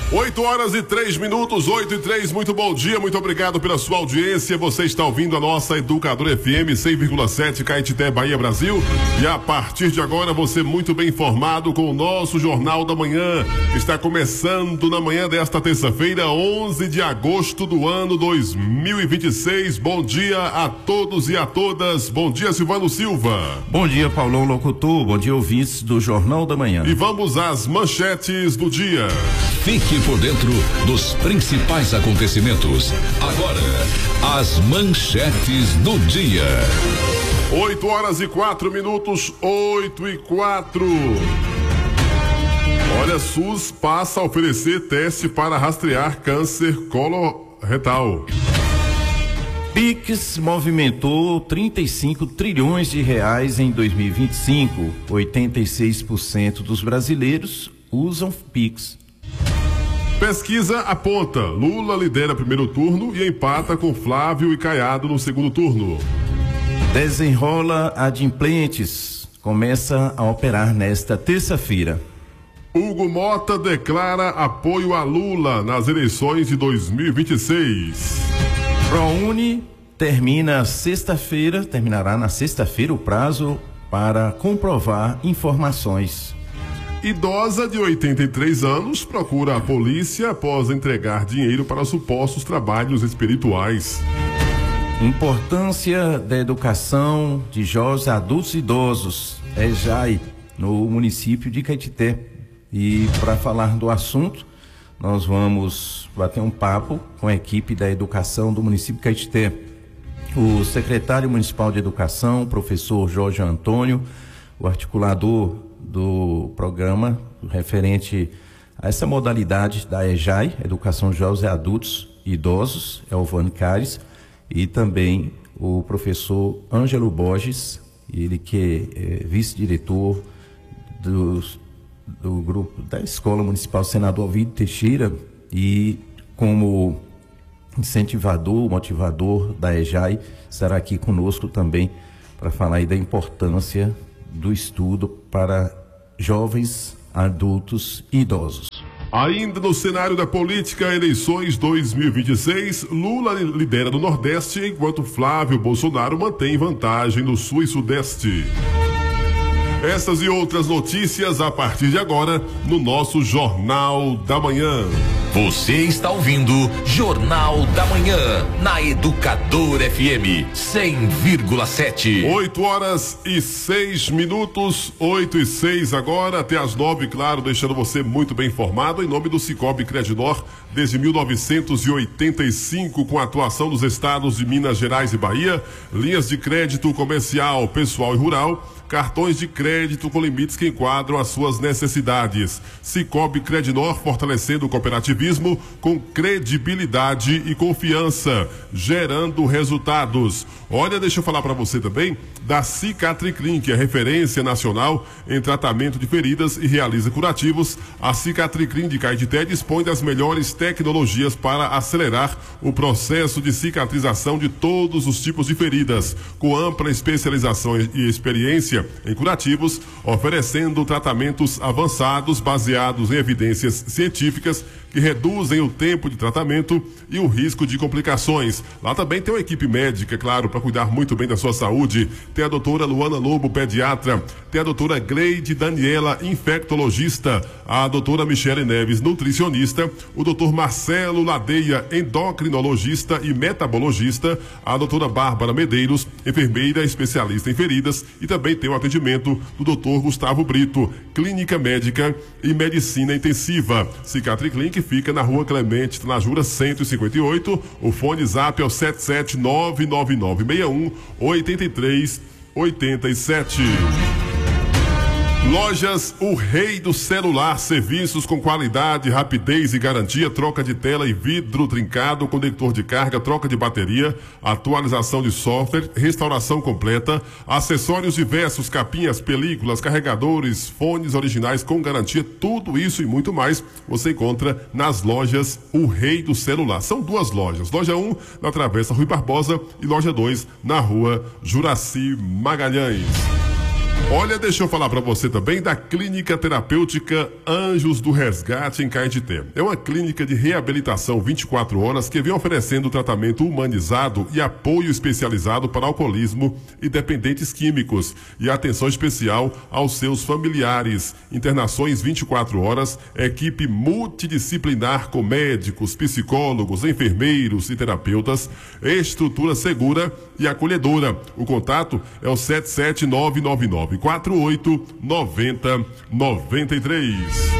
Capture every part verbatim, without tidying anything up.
oito horas e três minutos, oito e três, muito bom dia, muito obrigado pela sua audiência. Você está ouvindo a nossa Educadora F M cem vírgula sete, Caetité, Bahia, Brasil. E a partir de agora, você muito bem informado com o nosso Jornal da Manhã. Está começando na manhã desta terça-feira, onze de agosto do ano dois mil e vinte e seis. Bom dia a todos e a todas. Bom dia, Silvano Silva. Bom dia, Paulão Locutor. Bom dia, ouvintes do Jornal da Manhã. E vamos às manchetes do dia. Fique por dentro dos principais acontecimentos. Agora, as manchetes do dia. oito horas e quatro minutos, oito e quatro. Olha, SUS passa a oferecer teste para rastrear câncer coloretal. Pix movimentou trinta e cinco trilhões de reais em dois mil e vinte e cinco. oitenta e seis por cento dos brasileiros usam Pix. Pesquisa aponta: Lula lidera primeiro turno e empata com Flávio e Caiado no segundo turno. Desenrola adimplentes. Começa a operar nesta terça-feira. Hugo Mota declara apoio a Lula nas eleições de dois mil e vinte e seis. ProUni termina sexta-feira, terminará na sexta-feira o prazo para comprovar informações. Idosa de oitenta e três anos procura a polícia após entregar dinheiro para supostos trabalhos espirituais. Importância da educação de jovens, adultos e idosos, E J A I, no município de Caetité. E para falar do assunto, nós vamos bater um papo com a equipe da educação do município de Caetité. O secretário municipal de educação, professor Jorge Antônio, o articulador do programa referente a essa modalidade da E J A I, Educação de Jovens e Adultos e Idosos, Elvano Caires, e também o professor Ângelo Borges, ele que é vice-diretor do, do grupo da Escola Municipal Senador Ovidio Teixeira e como incentivador, motivador da E J A I, estará aqui conosco também para falar aí da importância do estudo para jovens, adultos e idosos. Ainda no cenário da política, eleições dois mil e vinte e seis, Lula lidera no Nordeste, enquanto Flávio Bolsonaro mantém vantagem no Sul e Sudeste. Essas e outras notícias a partir de agora no nosso Jornal da Manhã. Você está ouvindo Jornal da Manhã na Educadora F M cem vírgula sete. oito horas e seis minutos, oito e seis agora, até as nove, claro, deixando você muito bem informado em nome do Sicoob Credinor, desde mil novecentos e oitenta e cinco, com a atuação dos estados de Minas Gerais e Bahia, linhas de crédito comercial, pessoal e rural, cartões de crédito com limites que enquadram as suas necessidades. Sicoob Credinor, fortalecendo o cooperativismo com credibilidade e confiança, gerando resultados. Olha, deixa eu falar para você também da Cicatriclin, que é referência nacional em tratamento de feridas e realiza curativos. A Cicatriclin de Caetité dispõe das melhores tecnologias para acelerar o processo de cicatrização de todos os tipos de feridas, com ampla especialização e experiência em curativos, oferecendo tratamentos avançados baseados em evidências científicas que reduzem o tempo de tratamento e o risco de complicações. Lá também tem uma equipe médica, claro, para cuidar muito bem da sua saúde. Tem a doutora Luana Lobo, pediatra, tem a doutora Gleide Daniela, infectologista, a doutora Michele Neves, nutricionista, o doutor Marcelo Ladeia, endocrinologista e metabologista, a doutora Bárbara Medeiros, enfermeira especialista em feridas, e também tem o atendimento do doutor Gustavo Brito, clínica médica e medicina intensiva. Cicatriclin, que fica na Rua Clemente Tanajura cento e cinquenta e oito, o fone zap é o sete sete nove nove nove seis um oito três oito sete. Lojas O Rei do Celular, serviços com qualidade, rapidez e garantia, troca de tela e vidro trincado, conector de carga, troca de bateria, atualização de software, restauração completa, acessórios diversos, capinhas, películas, carregadores, fones originais com garantia, tudo isso e muito mais você encontra nas lojas O Rei do Celular. São duas lojas, loja um na Travessa Rui Barbosa e loja dois na Rua Juraci Magalhães. Olha, deixa eu falar para você também da Clínica Terapêutica Anjos do Resgate em Caetité. É uma clínica de reabilitação vinte e quatro horas que vem oferecendo tratamento humanizado e apoio especializado para alcoolismo e dependentes químicos e atenção especial aos seus familiares. Internações vinte e quatro horas, equipe multidisciplinar com médicos, psicólogos, enfermeiros e terapeutas, estrutura segura e acolhedora. O contato é o sete sete nove nove nove quatro oito nove zero nove três.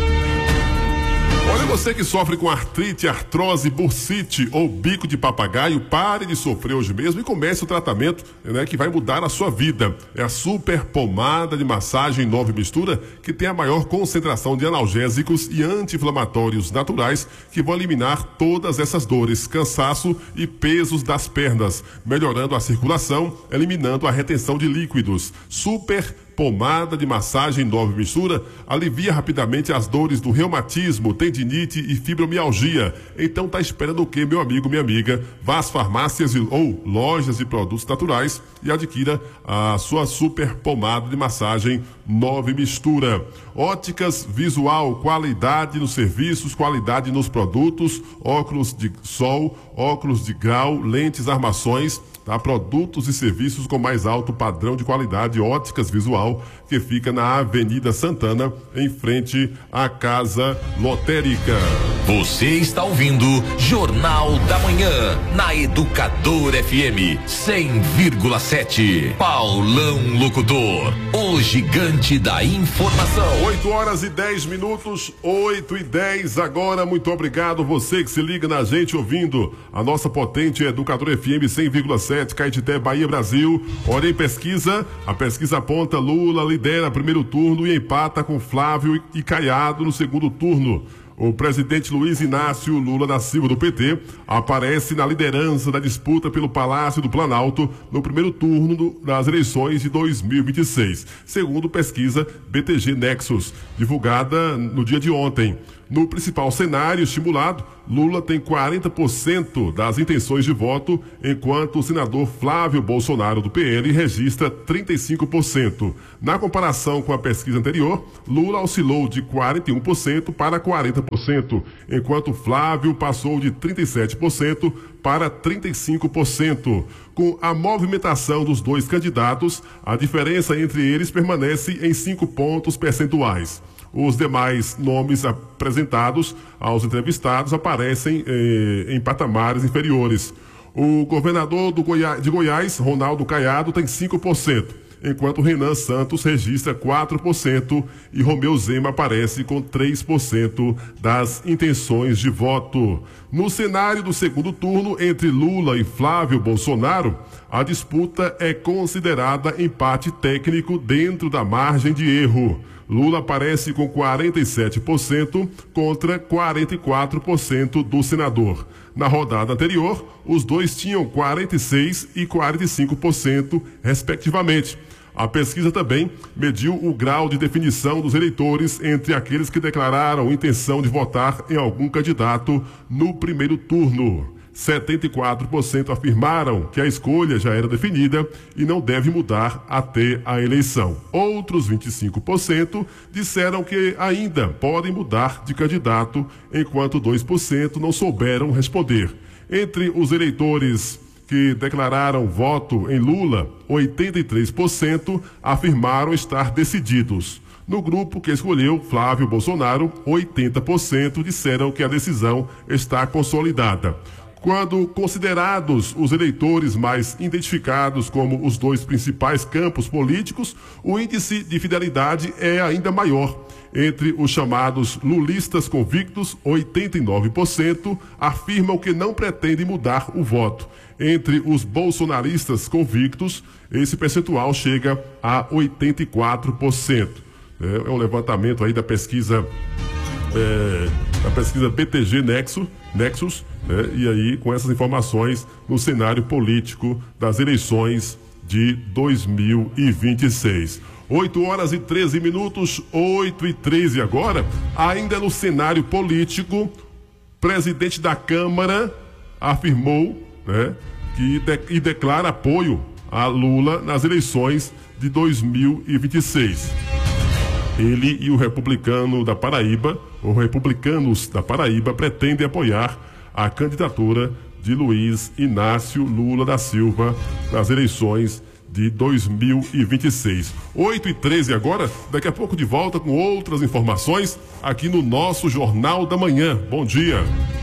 Olha, você que sofre com artrite, artrose, bursite ou bico de papagaio, pare de sofrer hoje mesmo e comece o tratamento, né, que vai mudar a sua vida. É a super pomada de massagem Nove Mistura, que tem a maior concentração de analgésicos e anti-inflamatórios naturais que vão eliminar todas essas dores, cansaço e pesos das pernas, melhorando a circulação, eliminando a retenção de líquidos. Super pomada de massagem Nove Mistura alivia rapidamente as dores do reumatismo, tendinite e fibromialgia. Então tá esperando o quê, meu amigo, minha amiga? Vá às farmácias ou lojas de produtos naturais e adquira a sua super pomada de massagem Nove Mistura. Óticas Visual, qualidade nos serviços, qualidade nos produtos, óculos de sol, óculos de grau, lentes, armações, tá? Produtos e serviços com mais alto padrão de qualidade. Óticas Visual, que fica na Avenida Santana, em frente à Casa Lotérica. Você está ouvindo Jornal da Manhã, na Educador F M cem vírgula sete. Paulão Locutor, o gigante da informação. oito horas e dez minutos, oito e dez agora. Muito obrigado você que se liga na gente ouvindo a nossa potente Educador F M cem vírgula sete, Caetité, Bahia, Brasil. Olha, em pesquisa, a pesquisa aponta: Lula lidera primeiro turno e empata com Flávio e Caiado no segundo turno. O presidente Luiz Inácio Lula da Silva, do P T, aparece na liderança da disputa pelo Palácio do Planalto no primeiro turno do, das eleições de dois mil e vinte e seis, segundo pesquisa B T G Nexus, divulgada no dia de ontem. No principal cenário estimulado, Lula tem quarenta por cento das intenções de voto, enquanto o senador Flávio Bolsonaro, do P L, registra trinta e cinco por cento. Na comparação com a pesquisa anterior, Lula oscilou de quarenta e um por cento para quarenta por cento, enquanto Flávio passou de trinta e sete por cento para trinta e cinco por cento. Com a movimentação dos dois candidatos, a diferença entre eles permanece em cinco pontos percentuais. Os demais nomes apresentados aos entrevistados aparecem eh, em patamares inferiores. O governador do Goiás, de Goiás, Ronaldo Caiado, tem cinco por cento, enquanto Renan Santos registra quatro por cento e Romeu Zema aparece com três por cento das intenções de voto. No cenário do segundo turno, entre Lula e Flávio Bolsonaro, a disputa é considerada empate técnico dentro da margem de erro. Lula aparece com quarenta e sete por cento contra quarenta e quatro por cento do senador. Na rodada anterior, os dois tinham quarenta e seis por cento e quarenta e cinco por cento, respectivamente. A pesquisa também mediu o grau de definição dos eleitores entre aqueles que declararam intenção de votar em algum candidato no primeiro turno. setenta e quatro por cento afirmaram que a escolha já era definida e não deve mudar até a eleição. Outros vinte e cinco por cento disseram que ainda podem mudar de candidato, enquanto dois por cento não souberam responder. Entre os eleitores que declararam voto em Lula, oitenta e três por cento afirmaram estar decididos. No grupo que escolheu Flávio Bolsonaro, oitenta por cento disseram que a decisão está consolidada. Quando considerados os eleitores mais identificados como os dois principais campos políticos, o índice de fidelidade é ainda maior. Entre os chamados lulistas convictos, oitenta e nove por cento afirmam que não pretendem mudar o voto. Entre os bolsonaristas convictos, esse percentual chega a oitenta e quatro por cento. É um levantamento aí da pesquisa, é, da pesquisa B T G Nexus, Nexus, né? E aí com essas informações no cenário político das eleições de dois mil e vinte e seis. oito horas e treze minutos, oito e treze agora. Ainda no cenário político, presidente da Câmara afirmou, né, que de, e declara apoio a Lula nas eleições de dois mil e vinte e seis. Ele e o republicano da Paraíba, ou republicanos da Paraíba, pretendem apoiar a candidatura de Luiz Inácio Lula da Silva nas eleições de dois mil e vinte e seis. oito e treze agora, daqui a pouco de volta com outras informações aqui no nosso Jornal da Manhã. Bom dia.